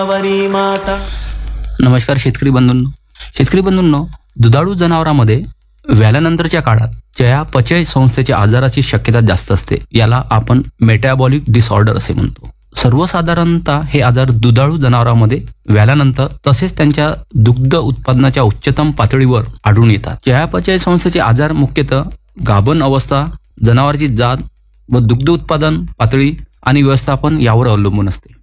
नमस्कार शेतकरी बंधूंनो, दुधाळू जनावरांमध्ये व्याल्यानंतरच्या काळात चयापचय संस्थेच्या आजाराची शक्यता जास्त असते. याला आपण मेटाबॉलिक डिसऑर्डर असे म्हणतो. सर्वसाधारणतः हे आजार दुधाळू जनावरांमध्ये व्याल्यानंतर तसेच त्यांच्या दुग्ध उत्पादनाच्या उच्चतम पातळीवर आढळून येतात. चयापचय संस्थेचे आजार मुख्यतः गाभण अवस्था, जनावरांची जात व दुग्ध उत्पादन पातळी आणि व्यवस्थापन यावर अवलंबून असते.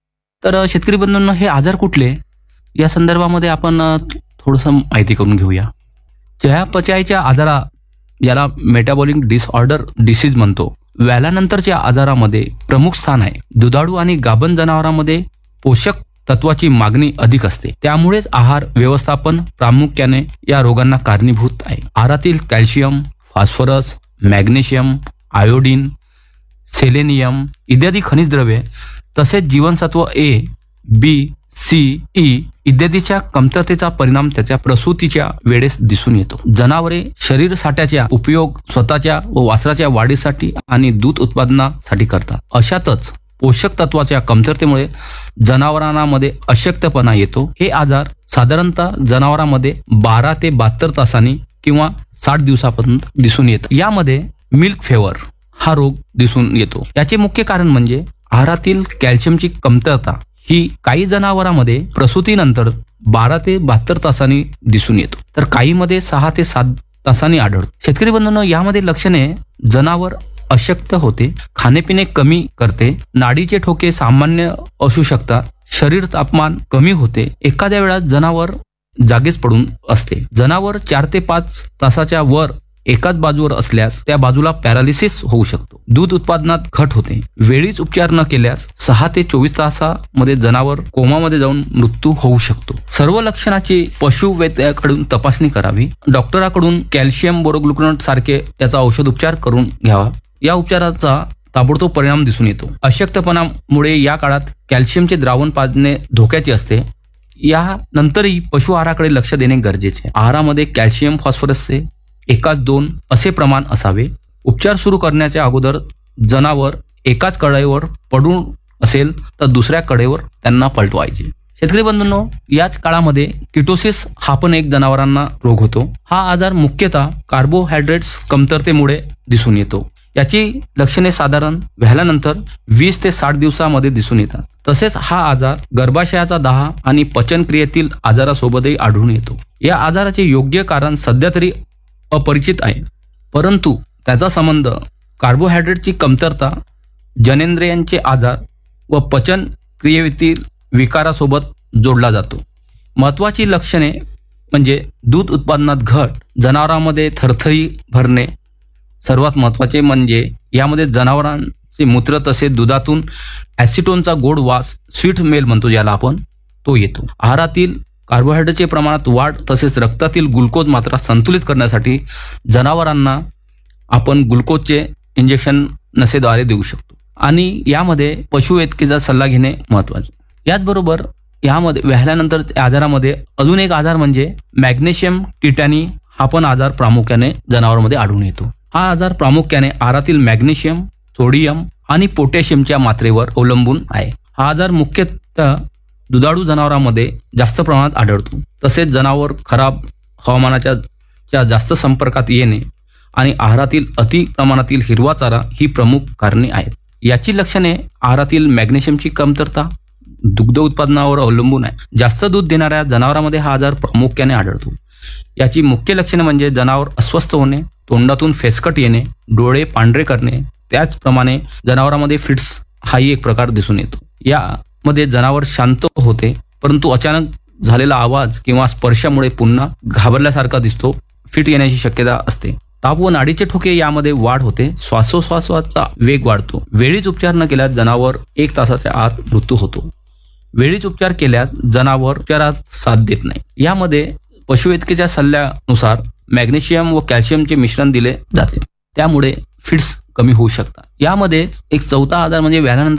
तर शेतकरी बंधूंनो, हे आजार कुठले या संदर्भामध्ये आपण थोडंसं माहिती करून घेऊया. चयापचयाच्या आजारा याला मेटाबॉलिक डिसऑर्डर डिसीज म्हणतो. व्याल्यानंतरच्या आजारामध्ये प्रमुख स्थान आहे. दुधाळू आणि गाभण जनावरांमध्ये पोषक तत्वाची मागणी अधिक असते, त्यामुळेच आहार व्यवस्थापन प्रामुख्याने या रोगांना कारणीभूत आहे. आहारातील calcium, phosphorus, magnesium, iodine, selenium इत्यादी खनिज द्रव्ये तसेच जीवनसत्व ए, बी, सी, ई इत्यादीच्या कमतरतेचा परिणाम त्याच्या प्रसूतीच्या वेळेस दिसून येतो. जनावरे शरीर साठ्याचा उपयोग स्वतःच्या व वासराच्या वाढीसाठी आणि दूध उत्पादनासाठी करतात. अशातच पोषक तत्वाच्या कमतरतेमुळे जनावरांमध्ये अशक्तपणा येतो. हे आजार साधारणतः जनावरांमध्ये 12 ते 72 तासांनी किंवा 60 दिवसापर्यंत दिसून येतात. यामध्ये मिल्क फेवर हा रोग दिसून येतो. याचे मुख्य कारण म्हणजे आहारातील कॅल्शियमची कमतरता. ही काही जनावरांमध्ये प्रसूतीनंतर 12 ते 72 तासांनी दिसून येतो, तर काहीमध्ये 6 ते 7 तासांनी आढळतो. शेतकरी बंधूंनो, यामध्ये लक्षणे जनावर अशक्त होते, खाणेपिणे कमी करते, नाडीचे ठोके सामान्य असू शकतात, शरीर तापमान कमी होते, एखाद्या वेळा जनावर जागेच पडून असते. जनावर 4 ते 5 तासाच्या वर एकाच बाजूवर असल्यास त्या बाजूला पॅरालिसिस होऊ शकतो. दूध उत्पादनात घट होते. वेळीच उपचार न केल्यास 6 ते 24 तासामध्ये जनावर कोमामध्ये जाऊन मृत्यू होऊ शकतो. सर्व लक्षणाची पशुवैद्याकडून तपासणी करावी. डॉक्टराकडून कॅल्शियम बोरोग्लुकोनेट सारखे त्याचा औषध उपचार करून घ्यावा. या उपचाराचा ताबडतोब परिणाम दिसून येतो. अशक्तपणामुळे या काळात कॅल्शियमचे द्रावण पाजणे धोक्याचे असते. या नंतरही पशु आहाराकडे लक्ष देणे गरजेचे. आहारामध्ये कॅल्शियम फॉस्फरसचे 1:2 असे प्रमाण असावे. उपचार सुरू करण्याच्या अगोदर जनावर एकाच कडेवर पडून असेल तर दुसऱ्या कडेवर त्यांना पलटवायचे. शेतकरी बंधूंनो, याच काळामध्ये किटोसिस हा पण एक जनावरांना रोग होतो. हा आजार मुख्यतः कार्बोहायड्रेट्स कमतरतेमुळे दिसून येतो. याची लक्षणे साधारण व्याल्यानंतर 20 ते 60 दिवसामध्ये दिसून येतात. तसेच हा आजार गर्भाशयाचा दाह आणि पचनक्रियेतील आजारासोबतही आढळून येतो. या आजाराचे योग्य कारण सध्या तरी अपरिचित आहे, परंतु त्याचा संबंध कार्बोहायड्रेटची कमतरता, जननेंद्रियांचे आजार व पचन क्रियेतील विकारासोबत जोडला जातो. महत्वाची लक्षणे म्हणजे दूध उत्पादनात घट, जनावरांमध्ये थरथरी भरणे. सर्वात महत्वाचे म्हणजे यामध्ये जनावरांचे मूत्र तसेच दुधातून ॲसिटोनचा गोड वास, स्वीट स्मेल म्हणतो ज्याला आपण, तो येतो. आहारातील कार्बोहायड्रेटचे प्रमाणात वाढ तसेच रक्तातील ग्लुकोज मात्रा संतुलित करण्यासाठी जनावरांना आपण ग्लुकोजचे इंजेक्शन नसेद्वारे देऊ शकतो. आणि यामध्ये पशुवैद्यकीचा सल्ला घेणे महत्वाचे. याचबरोबर यामध्ये व्याल्यानंतर आजारामध्ये अजून एक आजार म्हणजे मॅग्नेशियम टिटॅनी हा पण आजार प्रामुख्याने जनावरांमध्ये आढळून येतो. हा आजार प्रामुख्याने आहारातील मॅग्नेशियम, सोडियम आणि पोटॅशियमच्या मात्रेवर अवलंबून आहे. हा आजार मुख्यतः दुधाळू जनावरांमध्ये जास्त प्रमाणात आढळतो. तसेच जनावर खराब हवामानाच्या जास्त संपर्कात येणे आणि आहारातील अति प्रमाणातील हिरवा चारा ही प्रमुख कारणे आहेत. याची लक्षणे आहारातील मॅग्नेशियमची कमतरता, दुग्ध उत्पादनावर अवलंबून आहे. जास्त दूध देणाऱ्या जनावरांमध्ये हा आजार प्रामुख्याने आढळतो. याची मुख्य लक्षणे म्हणजे जनावर अस्वस्थ होणे, तोंडातून फेसकट येणे, डोळे पांढरे करणे. त्याचप्रमाणे जनावरांमध्ये फिट्स हाही एक प्रकार दिसून येतो. यामध्ये जनावर शांत होते, परंतु अचानक झालेला आवाज किंवा स्पर्शामुळे पुन्हा घाबरल्यासारखा दिसतो. फिट येण्याची शक्यता असते. ताप व नाडीचे ठोके यामध्ये वाढ होते. श्वासोश्वासाचा वेग वाढतो. वेळीच उपचार न केल्यास जनावर 1 तासाच्या आत मृत्यू होतो. वेळीच उपचार केल्यास जनावर उपचारात साथ देत नाही. यामध्ये पशुवैद्यकीच्या सल्ल्यानुसार मॅग्नेशियम व कॅल्शियमचे मिश्रण दिले जाते, त्यामुळे फिट्स कमी होऊ शकतात. यामध्ये एक चौथा आजार म्हणजे व्याल्यानंतर